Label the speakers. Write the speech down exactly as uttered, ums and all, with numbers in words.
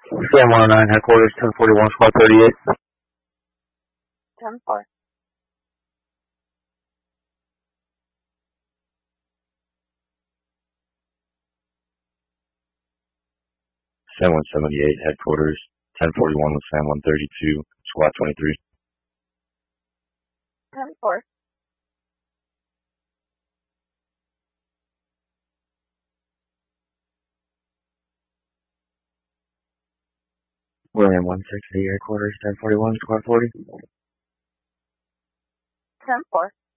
Speaker 1: Sam one oh nine headquarters, ten forty-one, squad thirty-eight.
Speaker 2: ten four.
Speaker 3: Sam one seventy-eight headquarters, ten forty-one with Sam one thirty-two, squad twenty-three.
Speaker 2: ten four.
Speaker 1: William one sixty headquarters, ten forty-one, squad forty.
Speaker 2: ten four.